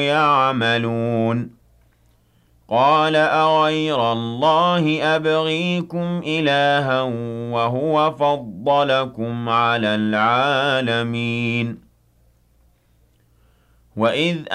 يعملون قال أغير الله أبغيكم إلها وهو فضلكم على العالمين وإذ